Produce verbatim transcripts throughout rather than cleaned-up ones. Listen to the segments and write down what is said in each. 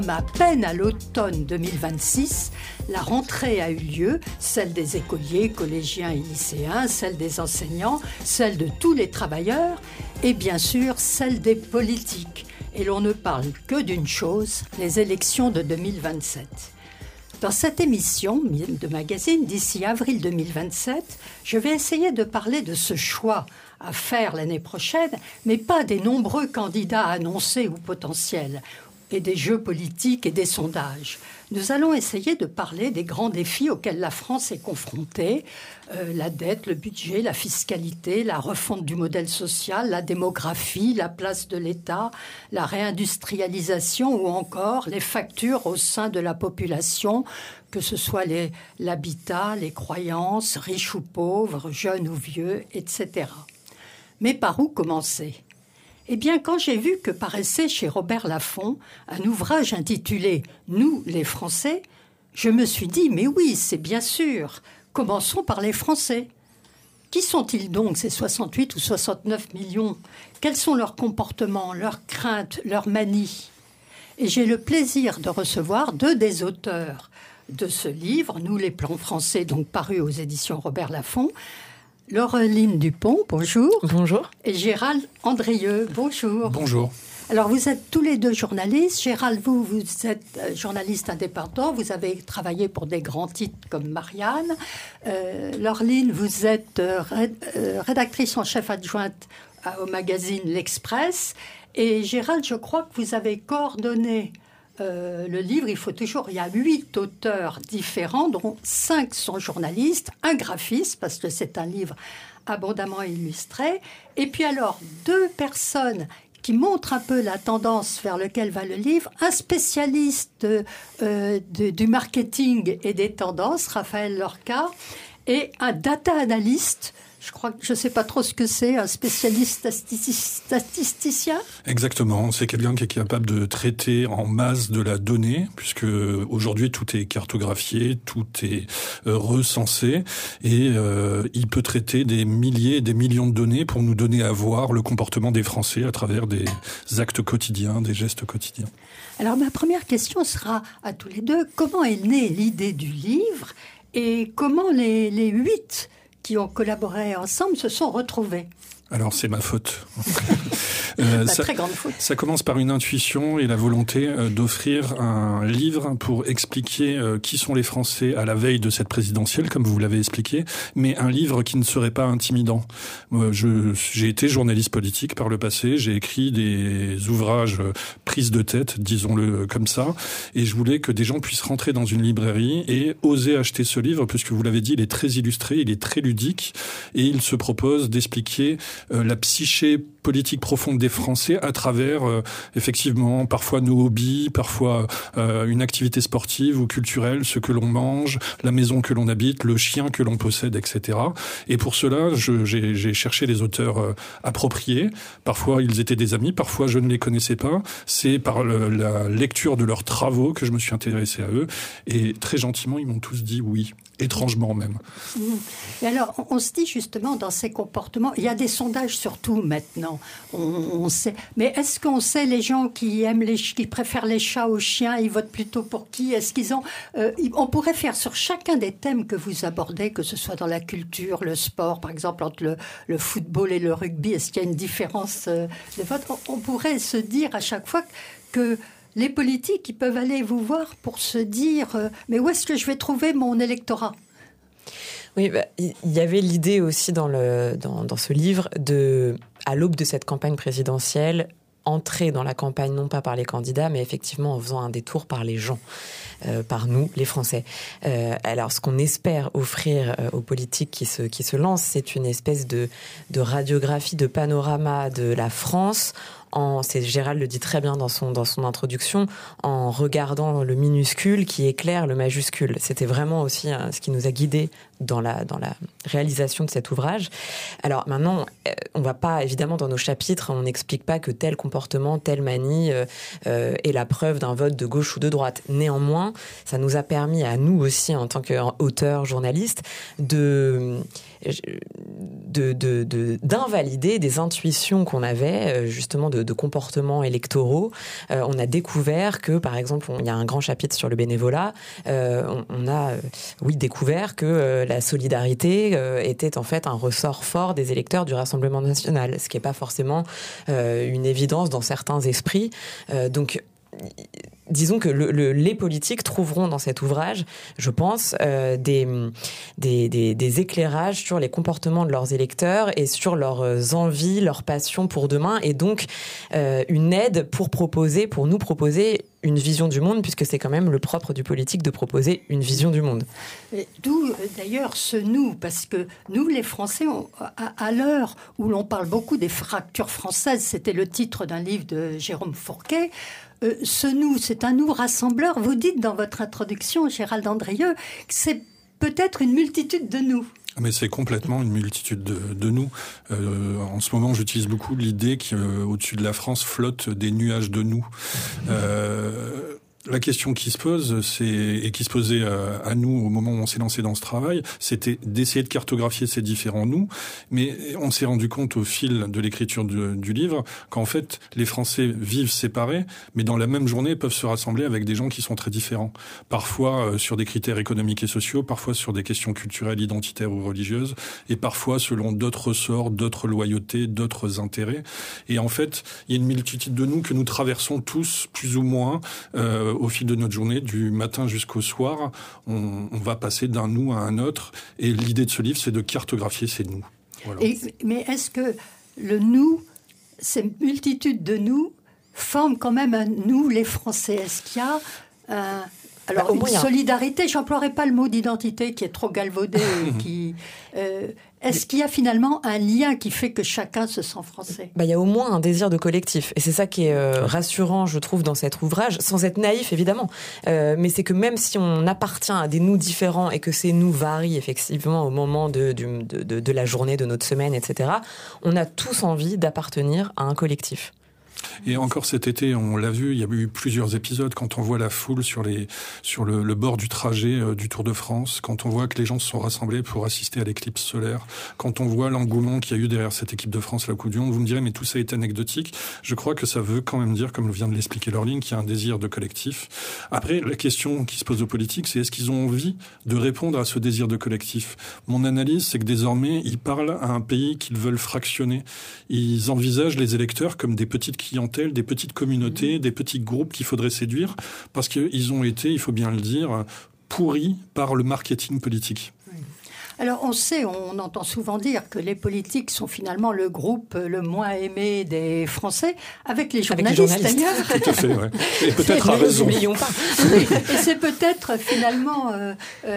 À peine à l'automne deux mille vingt-six, la rentrée a eu lieu, celle des écoliers, collégiens et lycéens, celle des enseignants, celle de tous les travailleurs et bien sûr celle des politiques. Et l'on ne parle que d'une chose, les élections de deux mille vingt-sept. Dans cette émission de magazine, d'ici avril deux mille vingt-sept, je vais essayer de parler de ce choix à faire l'année prochaine, mais pas des nombreux candidats annoncés ou potentiels, et des jeux politiques et des sondages. Nous allons essayer de parler des grands défis auxquels la France est confrontée, euh, la dette, le budget, la fiscalité, la refonte du modèle social, la démographie, la place de l'État, la réindustrialisation ou encore les factures au sein de la population, que ce soit les, l'habitat, les croyances, riches ou pauvres, jeunes ou vieux, et cetera. Mais par où commencer ? Eh bien, quand j'ai vu que paraissait chez Robert Laffont un ouvrage intitulé « Nous, les Français », je me suis dit « Mais oui, c'est bien sûr, commençons par les Français. Qui sont-ils donc, ces soixante-huit ou soixante-neuf millions ? Quels sont leurs comportements, leurs craintes, leurs manies ?» Et j'ai le plaisir de recevoir deux des auteurs de ce livre, « Nous, les plans français », donc paru aux éditions Robert Laffont, Laureline Dupont, bonjour. Bonjour. Et Gérald Andrieux, bonjour. Bonjour. Alors, vous êtes tous les deux journalistes. Gérald, vous, vous êtes journaliste indépendant. Vous avez travaillé pour des grands titres comme Marianne. Euh, Laureline, vous êtes euh, rédactrice en chef adjointe au magazine L'Express. Et Gérald, je crois que vous avez coordonné Euh, le livre. Il faut toujours, il y a huit auteurs différents, dont cinq sont journalistes, un graphiste, parce que c'est un livre abondamment illustré, et puis alors deux personnes qui montrent un peu la tendance vers laquelle va le livre, un spécialiste euh, de, du marketing et des tendances, Raphaël Lorca, et un data analyst. Je crois que je ne sais pas trop ce que c'est, un spécialiste statisticien. Exactement, c'est quelqu'un qui est capable de traiter en masse de la donnée, puisque aujourd'hui tout est cartographié, tout est euh, recensé, et euh, il peut traiter des milliers et des millions de données pour nous donner à voir le comportement des Français à travers des actes quotidiens, des gestes quotidiens. Alors ma première question sera à tous les deux, comment est née l'idée du livre et comment les, les huit qui ont collaboré ensemble se sont retrouvés? Alors, c'est ma faute. euh, ça, très grande faute. Ça commence par une intuition et la volonté euh, d'offrir un livre pour expliquer euh, qui sont les Français à la veille de cette présidentielle, comme vous l'avez expliqué, mais un livre qui ne serait pas intimidant. Euh, je, j'ai été journaliste politique par le passé, j'ai écrit des ouvrages euh, prises de tête, disons-le comme ça, et je voulais que des gens puissent rentrer dans une librairie et oser acheter ce livre, puisque vous l'avez dit, il est très illustré, il est très ludique, et il se propose d'expliquer Euh, la psyché politique profonde des Français à travers, euh, effectivement, parfois nos hobbies, parfois euh, une activité sportive ou culturelle, ce que l'on mange, la maison que l'on habite, le chien que l'on possède, et cetera. Et pour cela, je, j'ai, j'ai cherché les auteurs euh, appropriés. Parfois, ils étaient des amis, parfois, je ne les connaissais pas. C'est par le, la lecture de leurs travaux que je me suis intéressé à eux. Et très gentiment, ils m'ont tous dit oui, étrangement même. Mmh. Et alors, on, on se dit justement dans ces comportements, il y a des sondages surtout maintenant. On, on sait, mais est-ce qu'on sait les gens qui aiment les, qui préfèrent les chats aux chiens, ils votent plutôt pour qui? Est-ce qu'ils ont euh, On pourrait faire sur chacun des thèmes que vous abordez, que ce soit dans la culture, le sport, par exemple entre le, le football et le rugby, est-ce qu'il y a une différence euh, de vote? on, on pourrait se dire à chaque fois que les politiques, ils peuvent aller vous voir pour se dire euh, mais où est-ce que je vais trouver mon électorat? Oui, bah, il y avait l'idée aussi dans, le, dans, dans ce livre de, à l'aube de cette campagne présidentielle, entrer dans la campagne non pas par les candidats, mais effectivement en faisant un détour par les gens, euh, par nous, les Français. Euh, alors, ce qu'on espère offrir euh, aux politiques qui se, qui se lancent, c'est une espèce de, de radiographie, de panorama de la France. En, c'est, Gérald le dit très bien dans son, dans son introduction, en regardant le minuscule qui éclaire le majuscule. C'était vraiment aussi hein, ce qui nous a guidés dans la, dans la réalisation de cet ouvrage. Alors maintenant, on ne va pas, évidemment, dans nos chapitres, on n'explique pas que tel comportement, telle manie euh, euh, est la preuve d'un vote de gauche ou de droite. Néanmoins, ça nous a permis à nous aussi, en tant qu'auteurs, journalistes, de... De, de, de, d'invalider des intuitions qu'on avait, justement de, de, de comportements électoraux, euh, on a découvert que, par exemple, il y a un grand chapitre sur le bénévolat, euh, on, on a, euh, oui, découvert que euh, la solidarité euh, était en fait un ressort fort des électeurs du Rassemblement national, ce qui n'est pas forcément euh, une évidence dans certains esprits. Euh, donc, disons que le, le, les politiques trouveront dans cet ouvrage, je pense, euh, des, des, des, des éclairages sur les comportements de leurs électeurs et sur leurs envies, leurs passions pour demain, et donc euh, une aide pour proposer, pour nous proposer une vision du monde, puisque c'est quand même le propre du politique de proposer une vision du monde. Et d'où d'ailleurs ce nous, parce que nous, les Français, on, à, à l'heure où l'on parle beaucoup des fractures françaises, c'était le titre d'un livre de Jérôme Fourquet. Euh, ce nous, c'est un nous rassembleur. Vous dites dans votre introduction, Gérald Andrieux, que c'est peut-être une multitude de nous. Mais c'est complètement une multitude de, de nous. Euh, en ce moment, j'utilise beaucoup l'idée qu'au-dessus de la France flottent des nuages de nous. Euh, La question qui se pose, c'est, et qui se posait à, à nous au moment où on s'est lancé dans ce travail, c'était d'essayer de cartographier ces différents nous, mais on s'est rendu compte au fil de l'écriture du, du livre qu'en fait, les Français vivent séparés, mais dans la même journée peuvent se rassembler avec des gens qui sont très différents. Parfois euh, sur des critères économiques et sociaux, parfois sur des questions culturelles, identitaires ou religieuses, et parfois selon d'autres ressorts, d'autres loyautés, d'autres intérêts. Et en fait, il y a une multitude de nous que nous traversons tous, plus ou moins, euh, au fil de notre journée, du matin jusqu'au soir, on, on va passer d'un nous à un autre. Et l'idée de ce livre, c'est de cartographier ces nous. Voilà. Et, mais est-ce que le nous, ces multitudes de nous, forment quand même un nous, les Français? Est-ce qu'il y a un... Alors, bah, une moyen. solidarité, j'emploierai pas le mot d'identité qui est trop galvaudé. qui, euh, est-ce qu'il y a finalement un lien qui fait que chacun se sent français? Bah, il y a au moins un désir de collectif. Et c'est ça qui est euh, rassurant, je trouve, dans cet ouvrage, sans être naïf, évidemment. Euh, mais c'est que même si on appartient à des nous différents et que ces nous varient effectivement au moment de, de, de, de la journée, de notre semaine, et cetera, on a tous envie d'appartenir à un collectif. Et encore cet été, on l'a vu, il y a eu plusieurs épisodes quand on voit la foule sur les sur le, le bord du trajet euh, du Tour de France, quand on voit que les gens se sont rassemblés pour assister à l'éclipse solaire, quand on voit l'engouement qu'il y a eu derrière cette équipe de France, la Coupe du Monde. Vous me direz, mais tout ça est anecdotique. Je crois que ça veut quand même dire, comme vient de l'expliquer Laureline, qu'il y a un désir de collectif. Après, la question qui se pose aux politiques, c'est est-ce qu'ils ont envie de répondre à ce désir de collectif? Mon analyse, c'est que désormais, ils parlent à un pays qu'ils veulent fractionner. Ils envisagent les électeurs comme des petites clientèles, des petites communautés, des petits groupes qu'il faudrait séduire, parce qu'ils ont été, il faut bien le dire, pourris par le marketing politique. Alors on sait, on entend souvent dire que les politiques sont finalement le groupe le moins aimé des Français, avec les journalistes, avec les journalistes. D'ailleurs. Tout à fait, ouais. Et peut-être à raison. N'oublions pas. Et c'est peut-être finalement euh,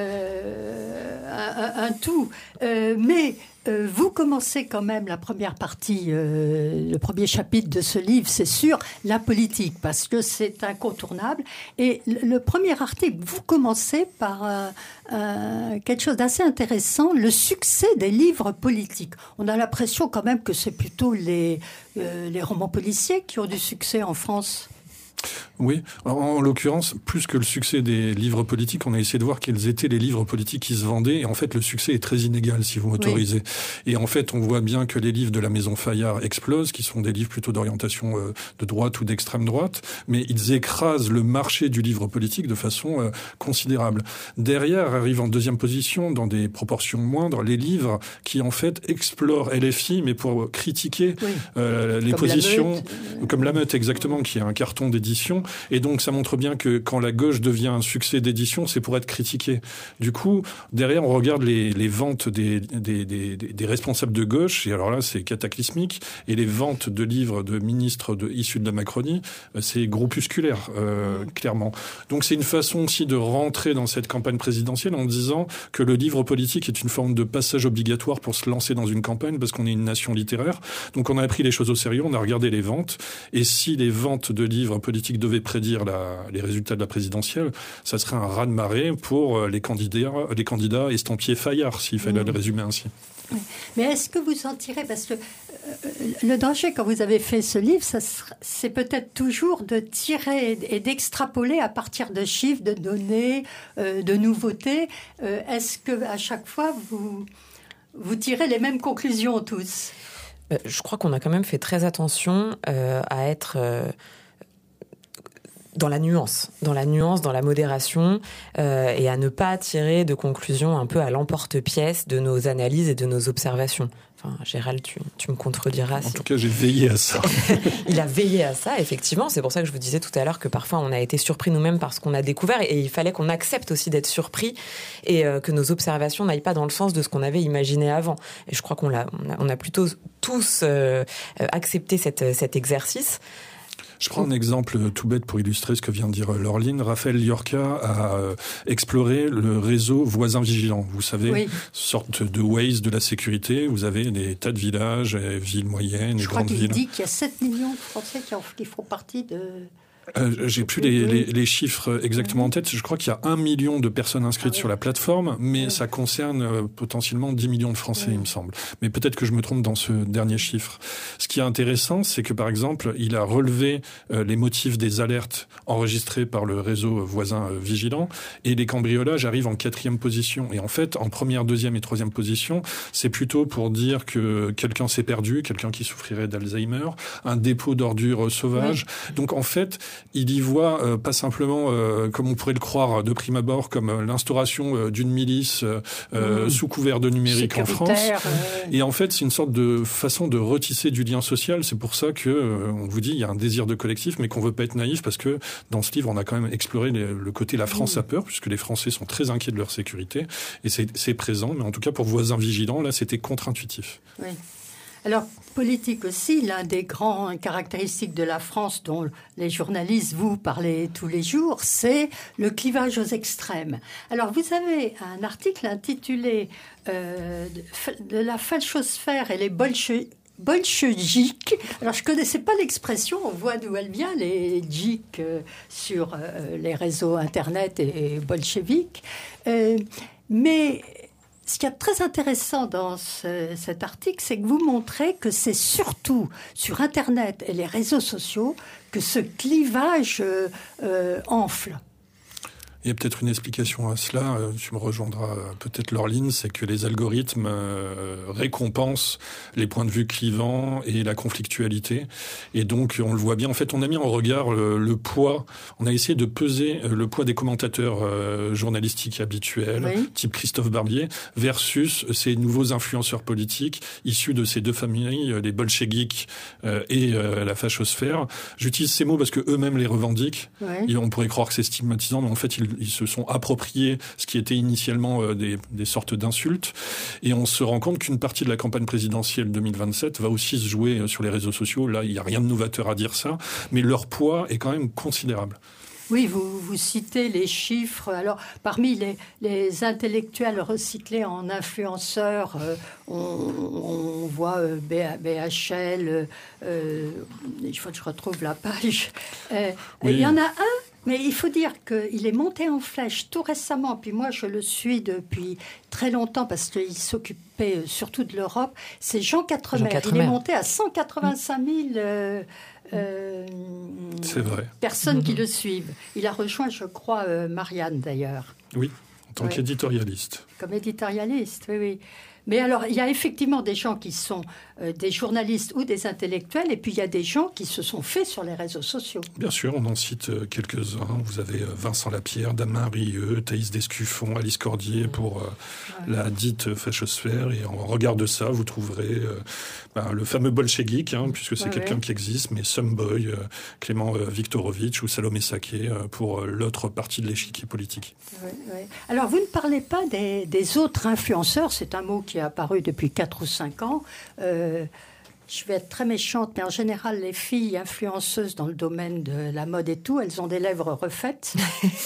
euh, un, un tout. Euh, mais euh, vous commencez quand même la première partie, euh, le premier chapitre de ce livre, c'est sur la politique, parce que c'est incontournable. Et le, le premier article, vous commencez par euh, euh, quelque chose d'assez intéressant, le succès des livres politiques. On a l'impression quand même que c'est plutôt les, euh, les romans policiers qui ont du succès en France. Oui, en, en l'occurrence, plus que le succès des livres politiques, on a essayé de voir quels étaient les livres politiques qui se vendaient. Et en fait, le succès est très inégal, si vous m'autorisez. Oui. Et en fait, on voit bien que les livres de la Maison Fayard explosent, qui sont des livres plutôt d'orientation euh, de droite ou d'extrême droite, mais ils écrasent le marché du livre politique de façon euh, considérable. Derrière arrivent en deuxième position, dans des proportions moindres, les livres qui, en fait, explorent L F I, mais pour critiquer oui. euh, les comme positions, la meute. comme La Meute, exactement, qui est un carton d'édition. Et donc, ça montre bien que quand la gauche devient un succès d'édition, c'est pour être critiqué. Du coup, derrière, on regarde les, les ventes des, des, des, des responsables de gauche, et alors là, c'est cataclysmique, et les ventes de livres de ministres de, issus de la Macronie, c'est groupusculaire, euh, clairement. Donc, c'est une façon aussi de rentrer dans cette campagne présidentielle en disant que le livre politique est une forme de passage obligatoire pour se lancer dans une campagne, parce qu'on est une nation littéraire. Donc, on a pris les choses au sérieux, on a regardé les ventes, et si les ventes de livres politiques devait prédire la, les résultats de la présidentielle, ça serait un raz-de-marée pour les candidats, les candidats estampillés Fayard, s'il fallait mmh. le résumer ainsi. Oui. Mais est-ce que vous en tirez, parce que euh, le danger quand vous avez fait ce livre, ça, c'est peut-être toujours de tirer et d'extrapoler à partir de chiffres, de données, euh, de nouveautés. Euh, est-ce que à chaque fois vous vous tirez les mêmes conclusions tous ? Je crois qu'on a quand même fait très attention euh, à être euh, dans la nuance, dans la nuance, dans la modération, euh, et à ne pas tirer de conclusions un peu à l'emporte-pièce de nos analyses et de nos observations. Enfin, Gérald, tu, tu me contrediras. En si... tout cas, j'ai veillé à ça. Il a veillé à ça, effectivement. C'est pour ça que je vous disais tout à l'heure que parfois on a été surpris nous-mêmes par ce qu'on a découvert, et il fallait qu'on accepte aussi d'être surpris et euh, que nos observations n'aillent pas dans le sens de ce qu'on avait imaginé avant. Et je crois qu'on l'a, on a, on a plutôt tous euh, accepté cette, cet exercice. Je prends un exemple tout bête pour illustrer ce que vient de dire Laureline. Raphaël Liorca a exploré le réseau Voisins Vigilants. Vous savez, oui. sorte de Waze de la sécurité. Vous avez des tas de villages, villes moyennes, Je grandes villes. Je crois qu'il dit qu'il y a sept millions de Français qui, en, qui font partie de... Euh, j'ai plus les, les, les chiffres exactement en tête. Je crois qu'il y a un million de personnes inscrites ah oui. sur la plateforme, mais oui. ça concerne euh, potentiellement dix millions de Français, oui. il me semble. Mais peut-être que je me trompe dans ce dernier chiffre. Ce qui est intéressant, c'est que par exemple, il a relevé euh, les motifs des alertes enregistrées par le réseau Voisins euh, Vigilants, et les cambriolages arrivent en quatrième position. Et en fait, en première, deuxième et troisième position, c'est plutôt pour dire que quelqu'un s'est perdu, quelqu'un qui souffrirait d'Alzheimer, un dépôt d'ordures sauvages. Oui. Donc en fait, il y voit euh, pas simplement, euh, comme on pourrait le croire de prime abord, comme euh, l'instauration euh, d'une milice euh, mmh. sous couvert de numérique en France. Euh... Et en fait, c'est une sorte de façon de retisser du lien social. C'est pour ça que euh, on vous dit il y a un désir de collectif, mais qu'on veut pas être naïf, parce que dans ce livre, on a quand même exploré les, le côté la France mmh. a peur, puisque les Français sont très inquiets de leur sécurité, et c'est, c'est présent. Mais en tout cas, pour Voisins Vigilants, là, c'était contre-intuitif. Oui. Alors, politique aussi, l'un des grands caractéristiques de la France dont les journalistes vous parlez tous les jours, c'est le clivage aux extrêmes. Alors, vous avez un article intitulé euh, de, de la falchosphère et les bolcheviks. Bolcheviques. Alors, je ne connaissais pas l'expression, on voit d'où elle vient, les geeks euh, sur euh, les réseaux Internet et, et bolcheviques. Euh, mais... Ce qui est très intéressant dans ce, cet article, c'est que vous montrez que c'est surtout sur Internet et les réseaux sociaux que ce clivage euh, euh, enfle. Il y a peut-être une explication à cela, tu me rejoindras peut-être Laureline, c'est que les algorithmes récompensent les points de vue clivants et la conflictualité. Et donc, on le voit bien, en fait, on a mis en regard le, le poids, on a essayé de peser le poids des commentateurs euh, journalistiques habituels, oui. type Christophe Barbier, versus ces nouveaux influenceurs politiques issus de ces deux familles, les bolcheviks euh, et euh, la fachosphère. J'utilise ces mots parce que eux-mêmes les revendiquent. Oui. Et on pourrait croire que c'est stigmatisant, mais en fait, ils Ils se sont appropriés ce qui était initialement euh, des, des sortes d'insultes. Et on se rend compte qu'une partie de la campagne présidentielle deux mille vingt-sept va aussi se jouer euh, sur les réseaux sociaux. Là, il n'y a rien de novateur à dire ça. Mais leur poids est quand même considérable. Oui, vous, vous citez les chiffres. Alors, parmi les, les intellectuels recyclés en influenceurs, euh, on, on voit euh, B H L, euh, il faut que je retrouve la page. Euh, oui. Il y en a un, mais il faut dire qu'il est monté en flèche tout récemment, puis moi je le suis depuis très longtemps parce qu'il s'occupait surtout de l'Europe, c'est Jean Quatremer. Jean Quatremer. Il est monté à cent quatre-vingt-cinq mille... Euh, Euh, c'est vrai. Personnes qui le suivent. Il a rejoint, je crois, euh, Marianne d'ailleurs. Oui, en tant ouais. qu'éditorialiste. Comme éditorialiste, oui, oui. Mais alors, il y a effectivement des gens qui sont euh, des journalistes ou des intellectuels, et puis il y a des gens qui se sont faits sur les réseaux sociaux. Bien sûr, on en cite euh, quelques-uns. Vous avez euh, Vincent Lapierre, Damien Rieu, Thaïs Descuffon, Alice Cordier pour euh, ouais. la dite fachosphère. Et en regard de ça, vous trouverez euh, ben, le fameux bolchevique, hein, puisque c'est ouais, quelqu'un ouais. qui existe, mais Someboy, euh, Clément euh, Viktorovitch ou Salomé Saké euh, pour euh, l'autre partie de l'échiquier politique. Ouais, ouais. Alors, vous ne parlez pas des, des autres influenceurs, c'est un mot qui qui est apparu depuis quatre ou cinq ans. Euh, je vais être très méchante, mais en général, les filles influenceuses dans le domaine de la mode et tout, elles ont des lèvres refaites,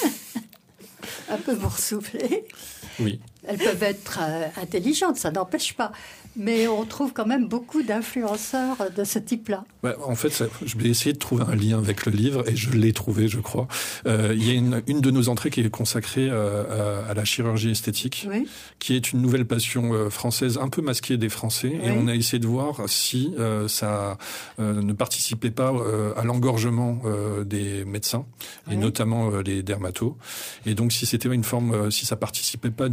un peu boursouflées. Oui. Elles peuvent être euh, intelligentes, ça n'empêche pas. Mais on trouve quand même beaucoup d'influenceurs de ce type-là. Bah, en fait, ça, je vais essayer de trouver un lien avec le livre, et je l'ai trouvé, je crois. Euh, il y a une, une de nos entrées qui est consacrée euh, à, à la chirurgie esthétique, oui. qui est une nouvelle passion euh, française, un peu masquée des Français. Oui. Et on a essayé de voir si euh, ça euh, ne participait pas euh, à l'engorgement euh, des médecins, oui. et notamment euh, les dermatos. Et donc, si c'était une forme, euh, si ça participait pas du désert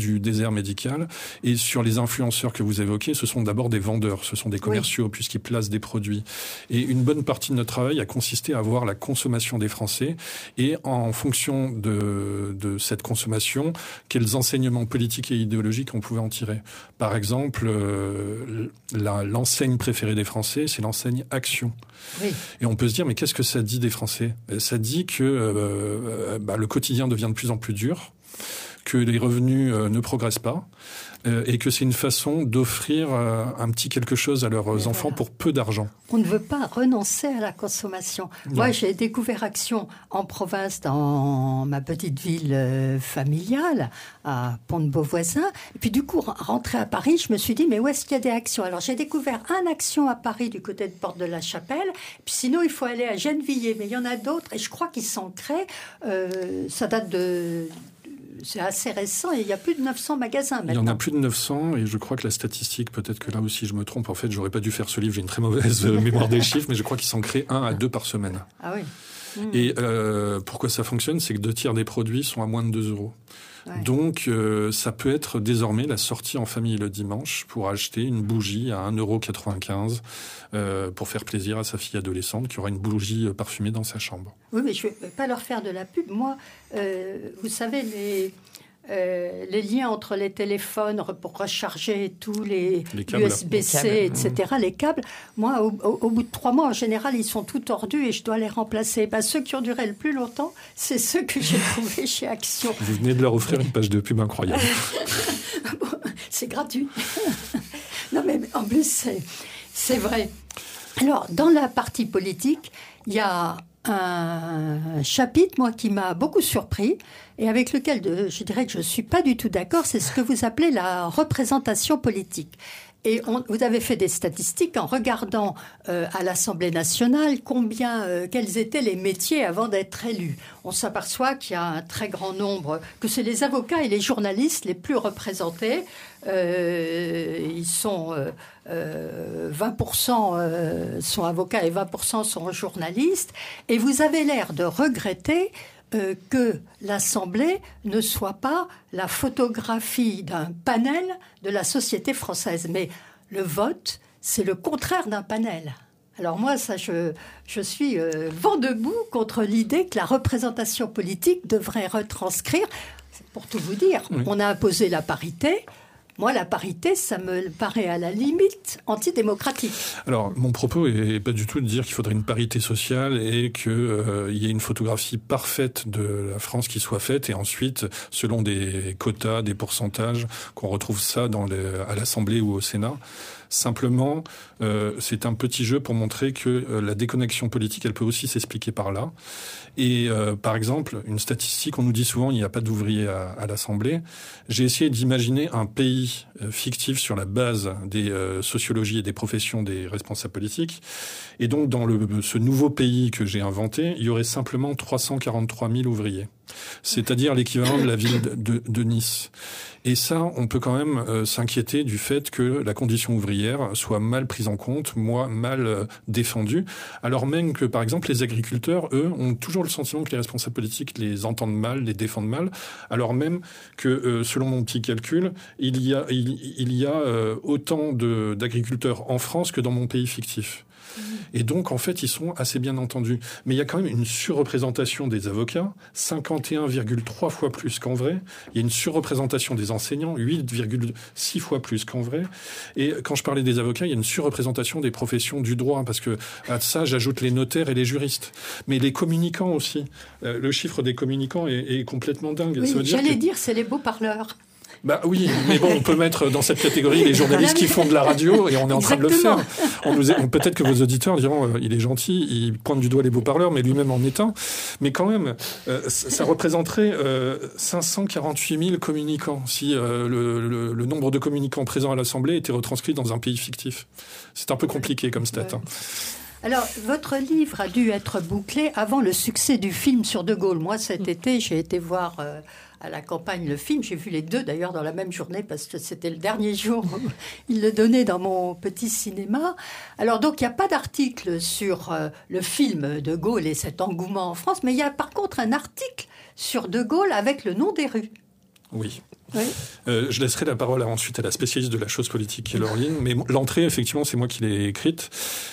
déserts médical. Et sur les influenceurs que vous évoquez, ce sont d'abord des vendeurs, ce sont des commerciaux, oui. puisqu'ils placent des produits. Et une bonne partie de notre travail a consisté à voir la consommation des Français et en fonction de, de cette consommation, quels enseignements politiques et idéologiques on pouvait en tirer. Par exemple, euh, la, l'enseigne préférée des Français, c'est l'enseigne Action. Oui. Et on peut se dire, mais qu'est-ce que ça dit des Français ? Ça dit que euh, bah, le quotidien devient de plus en plus dur, que les revenus euh, ne progressent pas, euh, et que c'est une façon d'offrir euh, un petit quelque chose à leurs Mais enfants voilà. pour peu d'argent. On ne veut pas renoncer à la consommation. Non. Moi, j'ai découvert Action en province, dans ma petite ville euh, familiale, à Pont-de-Beauvoisin. Et puis du coup, rentrée à Paris, je me suis dit, mais où est-ce qu'il y a des Actions ? Alors, j'ai découvert un Action à Paris, du côté de Porte de la Chapelle. Puis sinon, il faut aller à Gennevilliers. Mais il y en a d'autres, et je crois qu'ils s'en créent. Euh, ça date de... C'est assez récent et il y a plus de neuf cents magasins maintenant. Il y en a plus de neuf cents et je crois que la statistique, peut-être que là aussi je me trompe, en fait j'aurais pas dû faire ce livre, j'ai une très mauvaise mémoire des chiffres, mais je crois qu'ils s'en créent un à deux par semaine. Ah oui. Mmh. Et euh, pourquoi ça fonctionne ? C'est que deux tiers des produits sont à moins de deux euros. Ouais. Donc, euh, ça peut être désormais la sortie en famille le dimanche pour acheter une bougie à un euro quatre-vingt-quinze euh, pour faire plaisir à sa fille adolescente qui aura une bougie parfumée dans sa chambre. Oui, mais je ne vais pas leur faire de la pub. Moi, euh, vous savez, les... Euh, les liens entre les téléphones pour recharger tous les, les U S B-C, les et cetera, mmh. les câbles, moi, au, au, au bout de trois mois, en général, ils sont tout tordus et je dois les remplacer. Ben, ceux qui ont duré le plus longtemps, c'est ceux que j'ai trouvés chez Action. Vous venez de leur offrir une page de pub incroyable. Bon, c'est gratuit. Non, mais en plus, c'est, c'est vrai. Alors, dans la partie politique, il y a un chapitre, moi, qui m'a beaucoup surpris et avec lequel de, je dirais que je ne suis pas du tout d'accord, c'est ce que vous appelez la représentation politique. Et on, vous avez fait des statistiques en regardant euh, à l'Assemblée nationale combien, euh, quels étaient les métiers avant d'être élus. On s'aperçoit qu'il y a un très grand nombre, que c'est les avocats et les journalistes les plus représentés. Euh, ils sont euh, euh, vingt pour cent euh, sont avocats et vingt pour cent sont journalistes. Et vous avez l'air de regretter Euh, que l'Assemblée ne soit pas la photographie d'un panel de la société française. Mais le vote, c'est le contraire d'un panel. Alors moi, ça, je, je suis euh, vent debout contre l'idée que la représentation politique devrait retranscrire. Pour tout vous dire, oui. On a imposé la parité. Moi, la parité, ça me paraît à la limite antidémocratique. Alors, mon propos est pas du tout de dire qu'il faudrait une parité sociale et qu'il euh, y ait une photographie parfaite de la France qui soit faite et ensuite, selon des quotas, des pourcentages, qu'on retrouve ça dans les, à l'Assemblée ou au Sénat. Simplement, euh, c'est un petit jeu pour montrer que euh, la déconnexion politique, elle peut aussi s'expliquer par là. Et euh, par exemple, une statistique, on nous dit souvent il n'y a pas d'ouvriers à, à l'Assemblée. J'ai essayé d'imaginer un pays euh, fictif sur la base des euh, sociologies et des professions des responsables politiques. Et donc, dans le, ce nouveau pays que j'ai inventé, il y aurait simplement trois cent quarante-trois mille ouvriers. C'est-à-dire l'équivalent de la ville de, de, de Nice. Et ça, on peut quand même euh, s'inquiéter du fait que la condition ouvrière soit mal prise en compte, moi, mal euh, défendue, alors même que, par exemple, les agriculteurs, eux, ont toujours le sentiment que les responsables politiques les entendent mal, les défendent mal, alors même que, euh, selon mon petit calcul, il y a, il, il y a euh, autant de, d'agriculteurs en France que dans mon pays fictif. Et donc, en fait, ils sont assez bien entendus. Mais il y a quand même une surreprésentation des avocats, cinquante et un virgule trois fois plus qu'en vrai. Il y a une surreprésentation des enseignants, huit virgule six fois plus qu'en vrai. Et quand je parlais des avocats, il y a une surreprésentation des professions du droit, parce que à ça, j'ajoute les notaires et les juristes. Mais les communicants aussi. Euh, le chiffre des communicants est, est complètement dingue. Oui, ça veut dire j'allais que... dire, c'est les beaux parleurs. Bah oui, mais bon, on peut mettre dans cette catégorie les journalistes qui font de la radio et on est en train de le faire. On nous est, on, peut-être que vos auditeurs diront, euh, il est gentil, il pointe du doigt les beaux parleurs, mais lui-même en est un. Mais quand même, euh, ça représenterait euh, cinq cent quarante-huit mille communicants si euh, le, le, le nombre de communicants présents à l'Assemblée était retranscrit dans un pays fictif. C'est un peu compliqué comme stat. Hein. Alors, votre livre a dû être bouclé avant le succès du film sur De Gaulle. Moi, cet été, j'ai été voir euh, à la campagne le film. J'ai vu les deux, d'ailleurs, dans la même journée, parce que c'était le dernier jour où il le donnait dans mon petit cinéma. Alors, donc, il n'y a pas d'article sur euh, le film De Gaulle et cet engouement en France, mais il y a par contre un article sur De Gaulle avec le nom des rues. Oui. Oui. Euh, je laisserai la parole à, ensuite à la spécialiste de la chose politique qui est Laureline, mais l'entrée, effectivement, c'est moi qui l'ai écrite.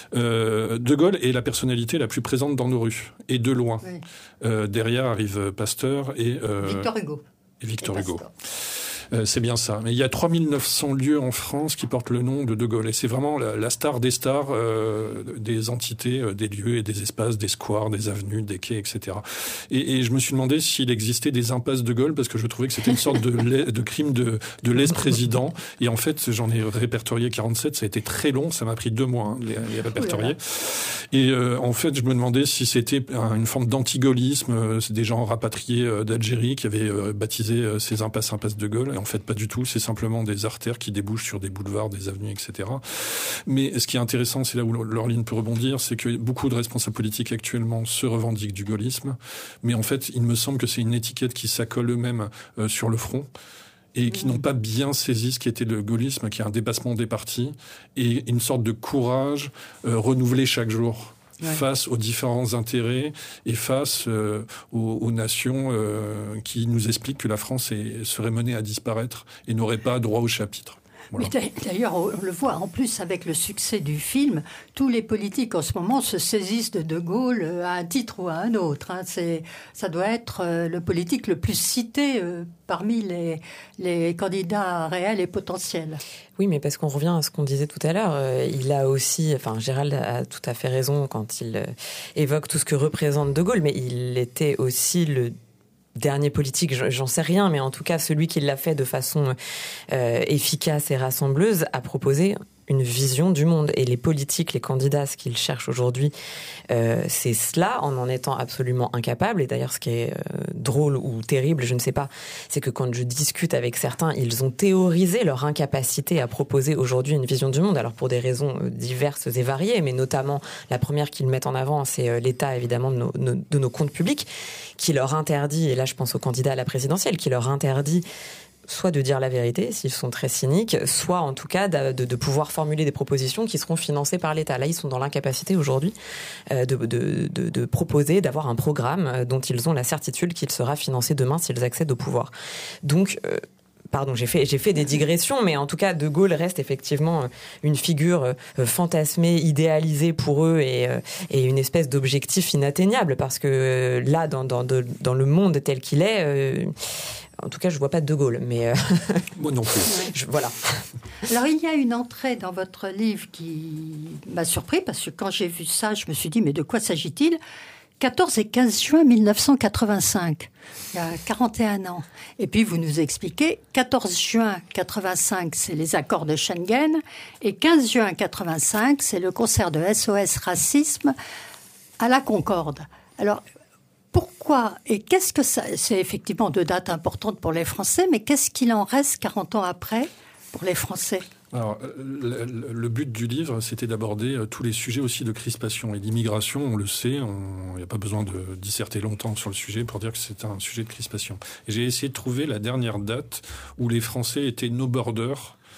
Euh, De Gaulle est la personnalité la plus présente dans nos rues, et de loin. Oui. Euh, derrière arrive Pasteur et... Euh, Victor Hugo. Et Victor et Hugo. Euh, c'est bien ça. Mais il y a trois mille neuf cents lieux en France qui portent le nom de De Gaulle. Et c'est vraiment la, la star des stars, euh, des entités, euh, des lieux et des espaces, des squares, des avenues, des quais, et cetera. Et, et je me suis demandé s'il existait des impasses De Gaulle, parce que je trouvais que c'était une sorte de, de crime de, de lèse-président. Et en fait, j'en ai répertorié quarante-sept. Ça a été très long. Ça m'a pris deux mois, hein, les, les répertorier. Et euh, en fait, je me demandais si c'était une forme d'anti-gaullisme. Euh, c'est des gens rapatriés euh, d'Algérie qui avaient euh, baptisé euh, ces impasses, impasses De Gaulle. Et en fait, pas du tout. C'est simplement des artères qui débouchent sur des boulevards, des avenues, et cetera. Mais ce qui est intéressant, c'est là où Laureline peut rebondir, c'est que beaucoup de responsables politiques actuellement se revendiquent du gaullisme. Mais en fait, il me semble que c'est une étiquette qui s'accole eux-mêmes euh, sur le front et qui n'ont pas bien saisi ce qui était le gaullisme, qui est un dépassement des partis et une sorte de courage euh, renouvelé chaque jour. Ouais. Face aux différents intérêts et face euh, aux, aux nations euh, qui nous expliquent que la France est, serait menée à disparaître et n'aurait pas droit au chapitre. Voilà. Mais d'ailleurs, on le voit, en plus, avec le succès du film, tous les politiques en ce moment se saisissent de De Gaulle à un titre ou à un autre. Hein. C'est, ça doit être euh, le politique le plus cité euh, parmi les, les candidats réels et potentiels. Oui, mais parce qu'on revient à ce qu'on disait tout à l'heure, euh, il a aussi, enfin Gérald a tout à fait raison quand il euh, évoque tout ce que représente De Gaulle, mais il était aussi le dernier politique, j'en sais rien, mais en tout cas celui qui l'a fait de façon euh, efficace et rassembleuse a proposé une vision du monde. Et les politiques, les candidats, ce qu'ils cherchent aujourd'hui, euh, c'est cela, en en étant absolument incapables. Et d'ailleurs, ce qui est euh, drôle ou terrible, je ne sais pas, c'est que quand je discute avec certains, ils ont théorisé leur incapacité à proposer aujourd'hui une vision du monde. Alors pour des raisons diverses et variées, mais notamment la première qu'ils mettent en avant, c'est euh, l'état évidemment de nos, nos, de nos comptes publics, qui leur interdit, et là je pense aux candidats à la présidentielle, qui leur interdit soit de dire la vérité, s'ils sont très cyniques, soit en tout cas de, de, de pouvoir formuler des propositions qui seront financées par l'État. Là, ils sont dans l'incapacité aujourd'hui euh, de, de, de, de proposer, d'avoir un programme dont ils ont la certitude qu'il sera financé demain s'ils accèdent au pouvoir. Donc... Euh, Pardon, j'ai fait, j'ai fait des digressions, mais en tout cas, De Gaulle reste effectivement une figure euh, fantasmée, idéalisée pour eux et, euh, et une espèce d'objectif inatteignable parce que euh, là, dans, dans, de, dans le monde tel qu'il est, euh, en tout cas, je ne vois pas De Gaulle, mais... Euh, Moi non plus. je, voilà. Alors, il y a une entrée dans votre livre qui m'a surpris parce que quand j'ai vu ça, je me suis dit, mais de quoi s'agit-il ? quatorze et quinze juin mille neuf cent quatre-vingt-cinq, il y a quarante et un ans. Et puis, vous nous expliquez, quatorze juin quatre-vingt-cinq, c'est les accords de Schengen, et quinze juin quatre-vingt-cinq, c'est le concert de S O S Racisme à la Concorde. Alors, pourquoi et qu'est-ce que ça... C'est effectivement deux dates importantes pour les Français, mais qu'est-ce qu'il en reste quarante ans après pour les Français ? Alors, le, le but du livre, c'était d'aborder tous les sujets aussi de crispation. Et l'immigration, on le sait, il n'y a pas besoin de disserter longtemps sur le sujet pour dire que c'est un sujet de crispation. Et j'ai essayé de trouver la dernière date où les Français étaient no border,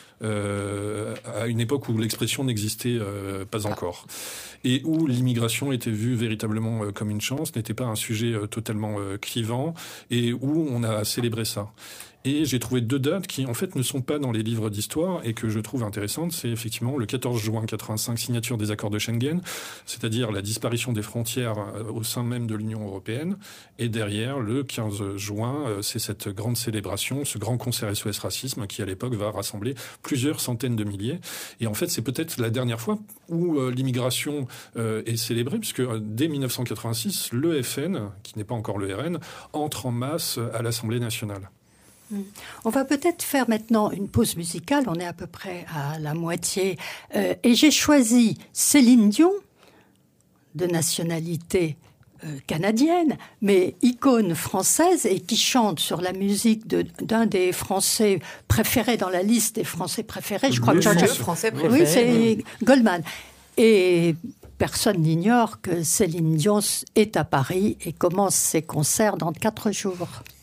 euh, à une époque où l'expression n'existait euh, pas encore. Et où l'immigration était vue véritablement euh, comme une chance, n'était pas un sujet euh, totalement euh, clivant, et où on a célébré ça. Et j'ai trouvé deux dates qui, en fait, ne sont pas dans les livres d'histoire et que je trouve intéressantes. C'est effectivement le quatorze juin quatre-vingt-cinq, signature des accords de Schengen, c'est-à-dire la disparition des frontières au sein même de l'Union européenne. Et derrière, le quinze juin, c'est cette grande célébration, ce grand concert S O S Racisme qui, à l'époque, va rassembler plusieurs centaines de milliers. Et en fait, c'est peut-être la dernière fois où euh, l'immigration euh, est célébrée, puisque euh, dès mille neuf cent quatre-vingt-six, l'E F N, qui n'est pas encore le R N, entre en masse à l'Assemblée nationale. On va peut-être faire maintenant une pause musicale, on est à peu près à la moitié. Euh, et j'ai choisi Céline Dion, de nationalité euh, canadienne, mais icône française et qui chante sur la musique de, d'un des Français préférés dans la liste des Français préférés. Je crois le que George... Français préféré. Oui, c'est Goldman. Et personne n'ignore que Céline Dion est à Paris et commence ses concerts dans quatre jours.